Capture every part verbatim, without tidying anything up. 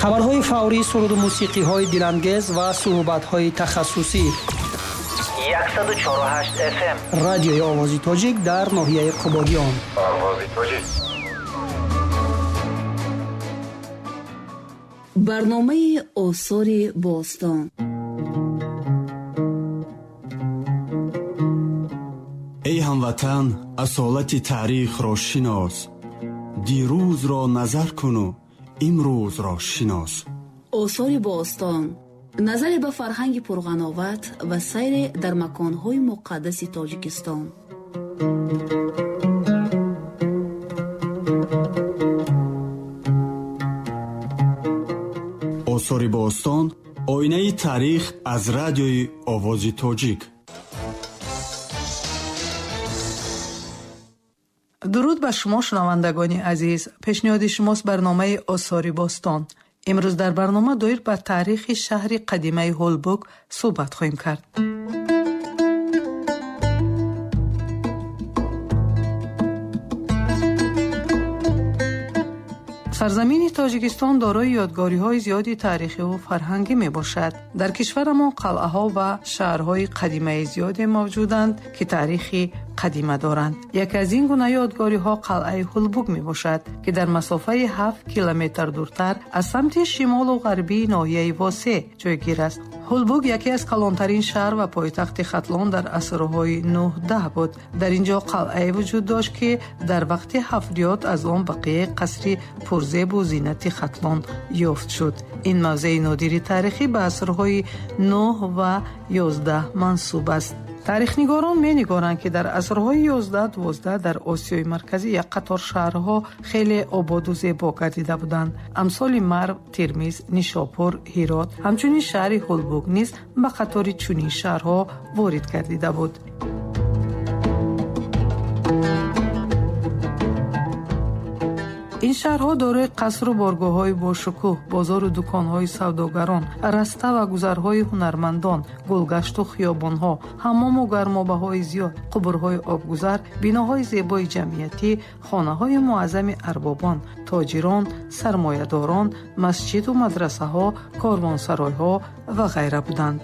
خبرهای فوری، سرود و موسیقی‌های دلانگیز و صحبت‌های تخصصی. صد و چهار و هشت اف ام رادیوی آوازی تاجیک در ناحیه قبادیان. آوازی تاجیک. برنامه آثار باستان. ای هموطن، اصالت تاریخ را شناس. دیروز را نظر کن و امروز را شناس. آثار باستان، نظر به فرهنگ پرغناوت و سیر در مکان‌های مقدس تاجیکستان. آثار باستان، آینه تاریخ از رادیوی آوازی تاجیک. درود بر شما شنوندگان عزیز. پیشنهاد شماست برنامه آثار باستان. امروز در برنامه دایر به تاریخ شهر قدیمی هولبوک صحبت خواهیم کرد. سرزمین تاجیکستان دارای یادگاری‌های زیادی تاریخی و فرهنگی میباشد. در کشور ما قلعه‌ها و شهرهای قدیمی زیادی موجودند که تاریخی قدیمه دارند. یک از این گونه یادگاری‌ها قلعه هولبوک میباشد که در مسافه هفت کیلومتر دورتر از سمت شمال و غربی ناحیه واسع جایگیر است. هولبوک یکی از کلانترین شهر و پایتخت ختلان در عصرهای نه ده بود. در اینجا قلعه وجود داشت که در وقت هفتاد از آن بقیه قصری پرزیب و زینت ختلان یافت شد. این موضع نادری تاریخی به عصرهای نه و یازده منسوب است. تاریخ نگاران می نگارند که در عصرهای یازده دوازده در آسیای مرکزی یک قطار شهرها خیلی آباد و زیبا گردیده بودند. امثال مرو، ترمیز، نیشاپور، هرات، همچنین شهر هولبوک نیز به قطار چنین شهرها وارد گردیده بود. این شهرها دارای قصر و بارگاه‌های با شکوه، بازار و دکان‌های سوداگران، رسته و گذرهای هنرمندان، گلگشت و خیابان‌ها، حمام و گرمابه‌های زیاد، قبرهای آبگذر، بناهای زیبای جمعیتی، خانه‌های معظم اربابان، تاجران، سرمایه‌داران، مسجد و مدرسه‌ها، کاروانسرای‌ها و غیره بودند.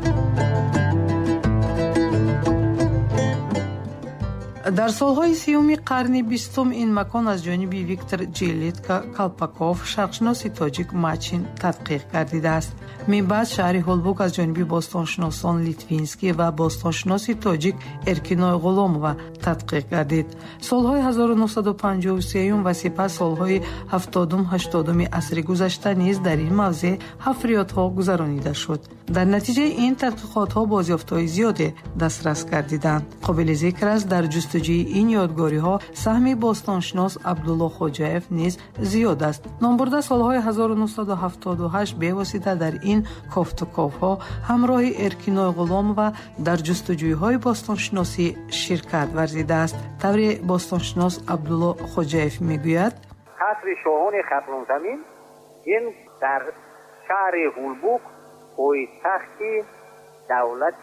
در سالهای سیوم قرن بیستم این مکان از جانب ویکتور جلیتکا کالپاکوف شرقشناس تاجیک ماچین تدقیق گردیده است. من بعد شهر هولبوک از جانب باستانشناسان لیتوینسکی و باستانشناس تاجیک ارکینوی غلاموف تدقیق گردید. سالهای هزار و نهصد و پنجاه و سه و سپس سالهای هفتادم هشتادم عصر گذشته نیز در این موضع حفریات‌ها گذرانیده شد. در نتیجه این تحقیقات‌ها بازیافت‌های زیادی دسترس گردیدند. قابل ذکر است در جستجوی این یادگاری‌ها سهم باستانشناس عبدالله خوجایف نیز زیاد است. نامبرده سالهای هزار و نهصد و هفتاد و هشت به واسطه در این کافت و کاف‌ها همراه ارکینوی غلام و در جستجوی‌های باستانشناسی شرکت ورزیده است. طور باستانشناس عبدالله خوجایف میگوید: قصر شاهان ختلان زمین این در شهر هولبوک پایتخت دولت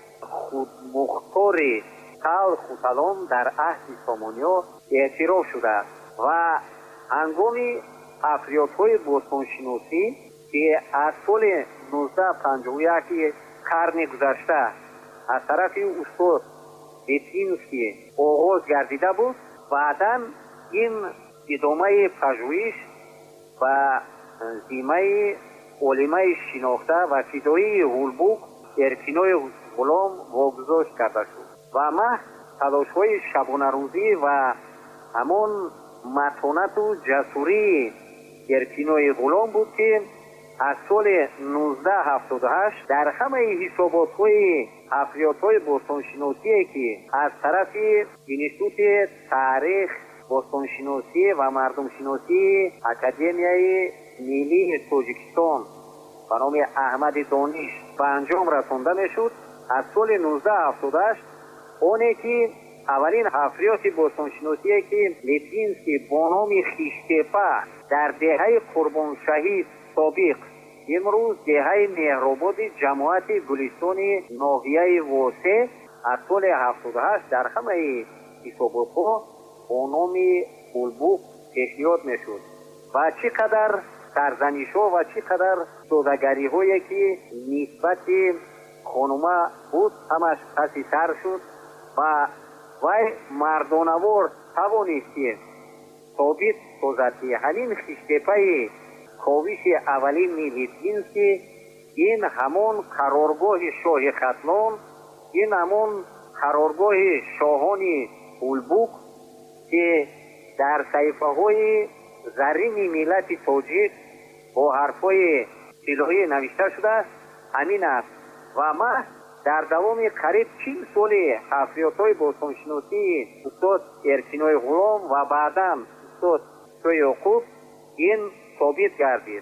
خودمختار قال خوتالان در عهد سامانیا اعتراف شده و هنگام افریادهای باستانشناسی که از سال نوزده پنجاه و یک قرن گذشته از طرف استاد لیتوینسکی آغاز گردیده بود، بعداً این ادامه پژوهش و ذمه علمای شناخته و فدایی هولبوک ارکینوی غلام واگذاشت کرده شد و ما تلاش‌های شبانه روزی و همان متانت و جسوری ارکینوی غلام بود که از سال نوزده هفتاد و هشت در همه حسابات‌های حفریات‌های باستانشناسی که از طرف اینستیتوت تاریخ باستانشناسی و مردمشناسی اکادمیای ملی تاجیکستان به نام احمد دانش به انجام رسانده میشد. از سال نوزده هفتاد و هشت اونی که اولین حفریات باستانشناسی که لیتوینسکی با نام خیشتپه در دهه قربان شهید سابق امروز دهه مهرآباد جماعت گلستان ناحیه واسع از سال هفتاد و هشت در همه حسابات‌ها با نام هولبوک پیشنهاد میشد و چقدر سرزنش‌ها و چقدر سوداگری‌هایی که نسبت خانوما بود همش پسی سر شد و وای مردانوار توانستی ثابت سازد که همین خشتپای کاوش اولین میلیدین که این همون قرارگاه شاه ختلان، این همون قرارگاه شاهان هولبوک که در صحیفه های زرین ملت تاجیک با حرفای طلایی نوشته شده است همین است. و ما در دوام قریب چهل سال حفریات‌های باستانشناسی استاد ارچینای غلام و بعداً استاد شاه یعقوب این ثابت گردید.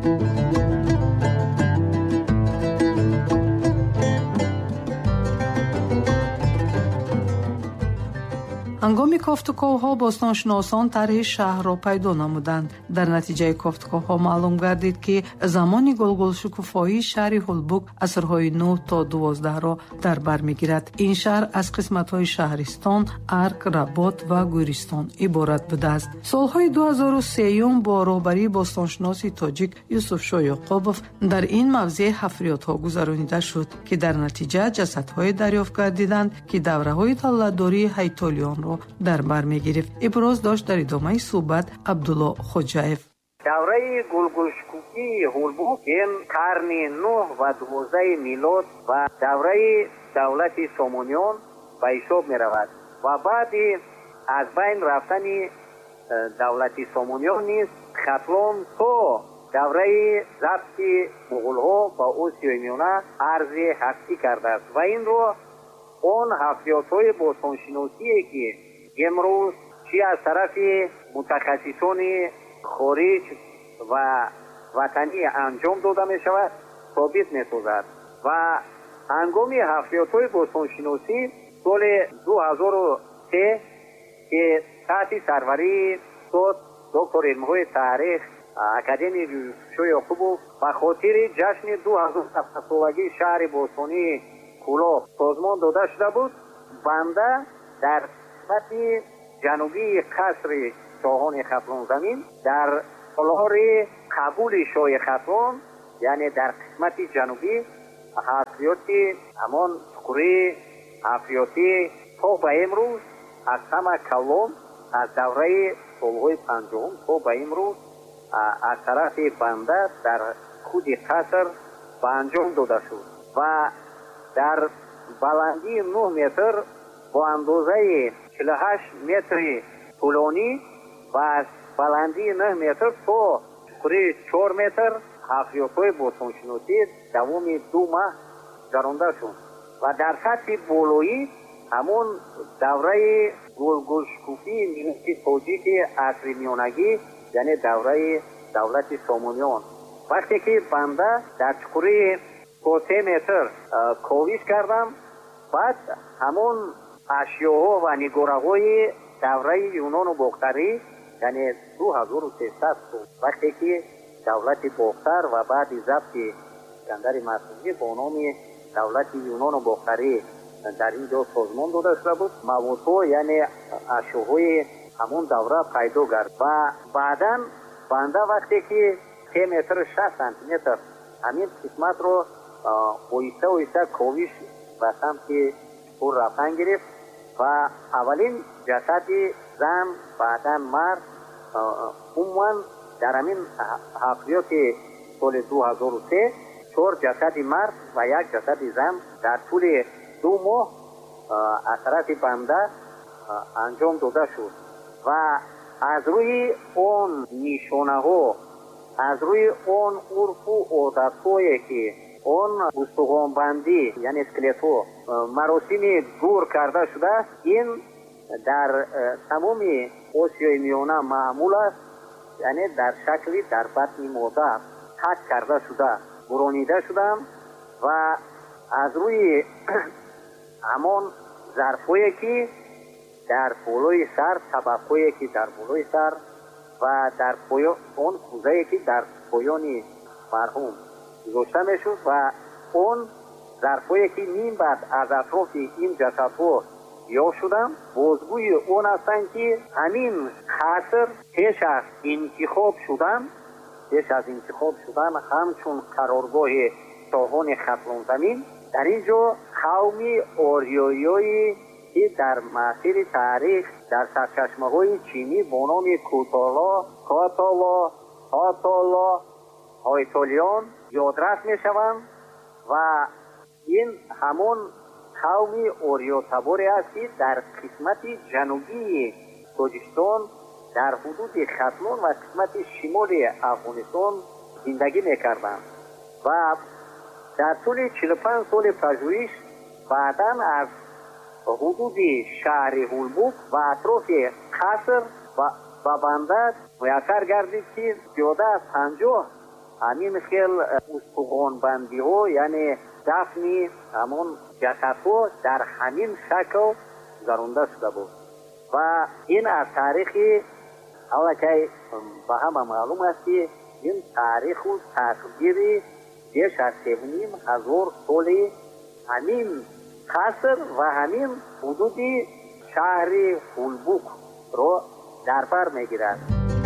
ҳангоми кофтуковҳо бостоншиносон тарҳи шаҳрро пайдо намуданд. дар натиҷаи кофтуковҳо маълум гардид ки замони гулгулшукуфоии шаҳри ҳулбук асрҳои нӯҳ то дувоздаҳро дар бар мегирад. ин шаҳр аз қисматҳои шаҳристон, арк, работ ва гӯристон иборат будааст. солҳои ду ҳазору сеюм бо роҳбарии бостоншиноси тоҷик Юсуфшоҳ Ёқубов дар ин мавзеъ ҳафриётҳо гузаронида шуд ки дар натиҷа ҷасадҳое дарёфт гардиданд ки давраҳои давлатдории ҳайтолиёнро дар бар мегирифт. иброз дошт дар идомаи суҳбат Абдулло Хоҷаев. давраи гулгулшукуфии ҳулбук ин қарни нӯҳ ва дувоздаҳи милод ва давраи давлати сомониён ба ҳисоб меравад ва баъди аз байн рафтани давлати сомониён низ хатлон то давраи забти муғулҳо ба осиёи миёна арзи ҳаққӣ кардааст ва инро он ҳафриётҳои бостоншиносие ки имрӯз чи аз тарафи мутахассисони хориҷ ва ватанӣ анҷом дода мешавад собит месозад. ва ҳангоми ҳафриётҳои бостоншиносӣ соли ду ҳазору се ки таҳти сарварии стод доктор илмҳои таърих академик Юсуфшоҳ Ёқубов ба хотири ҷашни ду ҳазор салагии шаҳри бостонии кӯлоҳ созмон дода шуда буд. банда дар қисмати ҷанубии қасри шоҳони хатлонзамин дар солҳори қабули шоҳи хатлон яъне дар қисмати ҷанубӣ ҳафриёти ҳамон чуқурии ҳафриётӣ то ба имрӯз аз ҳама калон аз давраи солҳои панҷоҳум то ба имрӯз аз тарафи банда дар худи қаср ба анҷом дода шуд ва дар баландии нӯҳ метр бо андозаи чилу ҳашт метри тӯлонӣ ва аз баландии нӯҳ метр то чуқурии чор метр ҳафриётҳои бостоншиносӣ давоми ду маҳ гузаронда шуд ва дар сатҳи болоӣ ҳамон давраи гулгулшукуфии миллати тоҷики асри миёнагӣ яъне давраи давлати сомониён вақте ки банда дар чуқурии се метр ковиш кардам баъд ҳамон ашёҳо ва нигораҳои давраи юнону бохтарӣ яъне ду ҳазору сесад сол вақте ки давлати бохтар ва баъди забти искандари масъуди бо номи давлати юнону бохтарӣ дар ин ҷо созмон дода шуда буд маводҳо яъне ашёҳои ҳамон давра пайдо гардид ва баъдан банда вақте ки се метр шаст сантиметр ҳамин қисматро оҳиста оҳиста ковиш ба самти чуқур рафтан гирифт ва аввалин ҷасади зан баъдан мард умуман дар ҳамин ҳафриёти соли ду ҳазору се чор ҷасади мард ва як ҷасади зан дар тӯли ду моҳ аз тарафи банда анҷом дода шуд ва аз рӯи он нишонаҳо аз рӯи он урфу одатҳое ки он устухонбандӣ яъне скелетҳо маросими гур карда шудааст ин дар тамоми осиёи миёна маъмул аст яъне дар шакли дар батни модар ҳак карда шуда буронида шуданд ва аз рӯи ҳамон зарфҳое ки дар болои сар табақҳое ки дар болои сар ва дар поён он кӯзае ки дар поёни марҳум гузошта мешуд ва он зарфҳое ки ним баъд аз атрофи ин ҷасадҳо ёфт шуданд бозгӯи он ҳастанд ки ҳамин қаср пеш аз интихоб шуданд پیش از انتخاب شدن همچون قرارگاه شاهان خطلون زمین، در اینجا قوم آریایی که در مسیر تاریخ در سرچشمه های چینی با نام کوتالا، کاتالا، آتالا، آیتالیان یادرس می شوند و این همون قوم آریا تباری است که در قسمت جنوبی تاجیکستان در حدود ختلون و قسمت شمال افغانستان زندگی میکردند و در طول چهل و پنج سال پژوهش بعداً از حدود شهر هولبوک و اطراف قصر و و بندر میسر گردید که زیاده از پنجاه همین خیل استخوان بندی ها یعنی دفنی همون جسد ها در همین شکل گذرانده شده بود و این از تاریخی حالا که به همه معلوم است که این تاریخ و تقدیر بیش از سیونیم هزار سال همین قصر و همین حدود شهر هولبوک را در بر میگیرد.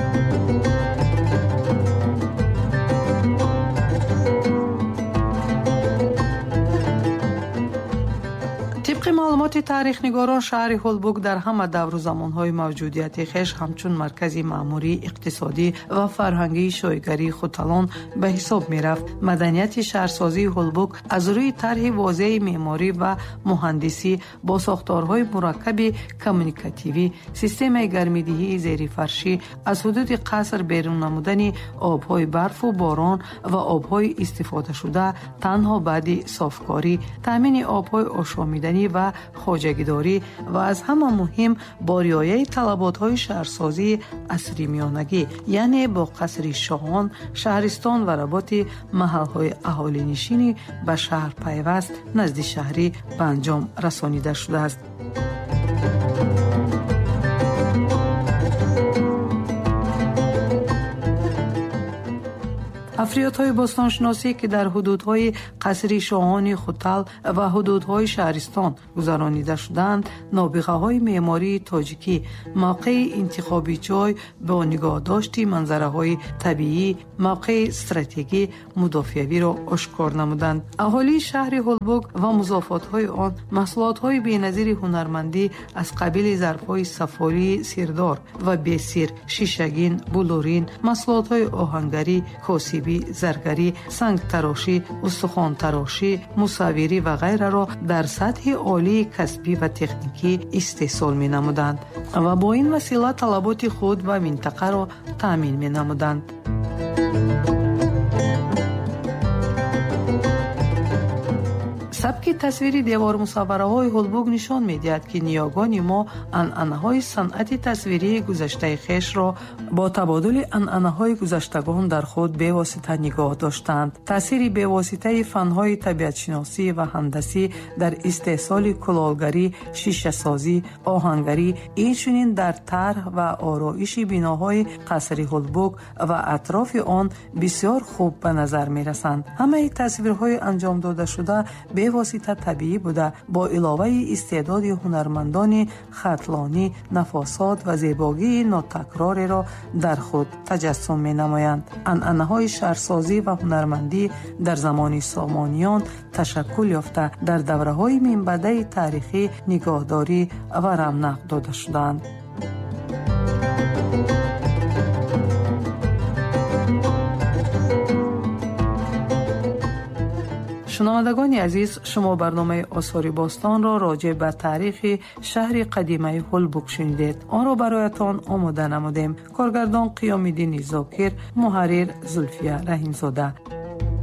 طبق معلومات تاریخ‌نگاران شهر هولبوک در همه دور و زمانهای موجودیت خیش همچون مرکزی معماری، اقتصادی و فرهنگی شایگری خوتالان به حساب می رفت. مدنیت شهرسازی هولبوک از روی طرح واضح معماری و مهندسی با ساختارهای مرکب کمیونیکاتیوی، سیستم گرمایدهی زیر فرشی، از حدود قصر بیرون نمودن آبهای برف و باران و آبهای استفاده شده تنها بعد صافکاری، تامین آبهای آشامیدنی و خواجگیداری و از همه مهم با رعایت طلبات‌های شهرسازی عصری میانگی، یعنی با قصر شاهان، شهرستان و رباط محل‌های اهالی نشینی به شهر پیوست نزد شهری به انجام رسانیده شده است. افریادهای باستانشناسی که در حدودهای قصری شاهان خوتال و حدودهای شهرستان گذرانیده شدند، نابغه‌های معماری تاجیکی، موقع انتخابی جای با نگاه داشتی منظره‌های طبیعی، موقع استراتژی مدافعی را آشکار نمودند. اهالی شهر هولبوک و مضافات‌های آن محصولات‌های بی‌نظیر هنرمندی از قبیل ظرف‌های سفاری سیردار و بی‌سیر، شیشگین، بلورین، محصولات‌های آهنگری، کاسبی، زرگری، سنگ تراشی، استخوان تراشی، مصوری و غیره را در سطح عالی کسبی و تکنیکی استحصال می نمودند و با این وسیله طلبات خود و منطقه را تامین می نمودند. سبک تصویری دیوار مصوره های هولبوک نشان می‌دهد که نیاگان ما عنعنه های صنعت تصویری گذشته خیش را با تبادل عنعنه های گذشتگان در خود به واسطه نگاه داشتند. تأثیر به واسطه فن‌های طبیعت شناسی و هندسی در استحصال کلاهگری، شیشه سازی، آهنگری، اینچنین در طرح و آرایش بناهای قصر هولبوک و اطراف آن بسیار خوب به نظر می‌رسند. همه تصویرهای انجام داده شده به واسطه طبیعی بوده، با علاوه استعداد هنرمندان خطلانی، نفاسات و زیبایی ناتکراری را در خود تجسم می نمایند. عنعنه‌های شهرسازی و هنرمندی در زمان سامانیان تشکل یافته در دوره‌های منبعد تاریخی نگاهداری و رونق داده شدند. شنوندگان عزیز، شما برنامه آثار باستان را راجع به تاریخ شهر قدیمی هولبوک شنیدید. آن را برایتان آماده نمودیم. کارگردان قیام‌الدین زاکر، محرر زلفیه رحیم‌زاده.